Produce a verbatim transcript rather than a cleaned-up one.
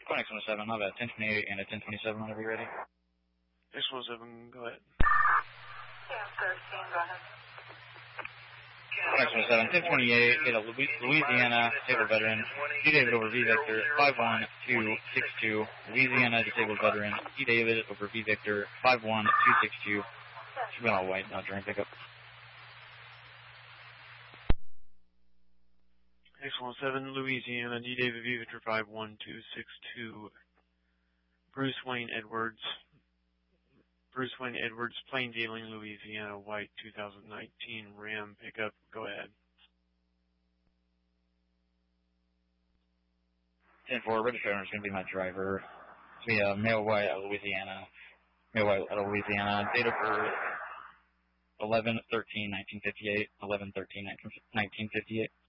Conex one oh seven, I'll have a ten twenty-eight and a ten twenty-seven whenever you're ready. X one oh seven, go ahead. Yeah, thirteen, go ahead. Conex one oh seven, ten twenty-eight, hit a Louisiana disabled veteran. D David over V Victor, five one two six two. Louisiana disabled veteran. D David over V Victor, five one two six two. She's been all white, not during pickup. X one oh seven, Louisiana, D David V Victor, five one two six two. Bruce Wayne Edwards. Bruce Wayne Edwards, plain dealing, Louisiana, white, two thousand nineteen Ram pickup. Go ahead. ten four, register is going to be my driver. It's going to be a male white out of Louisiana. Male white out of Louisiana. Date of birth, eleven thirteen nineteen fifty-eight. eleven thirteen nineteen fifty-eight.